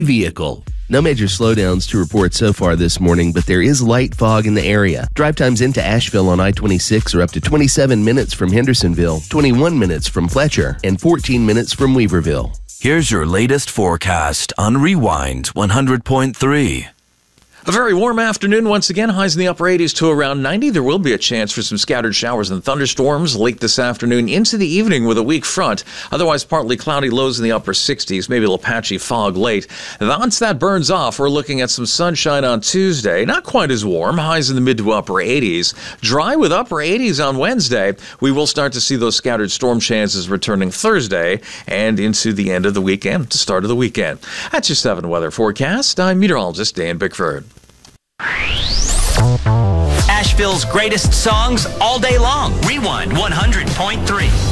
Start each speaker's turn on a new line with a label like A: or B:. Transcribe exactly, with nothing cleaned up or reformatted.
A: vehicle. No major slowdowns to report so far this morning, but there is light fog in the area. Drive times into Asheville on I twenty-six are up to twenty-seven minutes from Hendersonville, twenty-one minutes from Fletcher, and fourteen minutes from Weaverville.
B: Here's your latest forecast on Rewind one hundred point three.
C: A very warm afternoon once again, highs in the upper eighties to around ninety. There will be a chance for some scattered showers and thunderstorms late this afternoon into the evening with a weak front. Otherwise, partly cloudy, lows in the upper sixties, maybe a little patchy fog late. Once that burns off, we're looking at some sunshine on Tuesday. Not quite as warm, highs in the mid to upper eighties. Dry with upper eighties on Wednesday. We will start to see those scattered storm chances returning Thursday and into the end of the weekend, the start of the weekend. That's your seven weather forecast. I'm meteorologist Dan Bickford.
D: Asheville's greatest songs all day long. Rewind one hundred point three.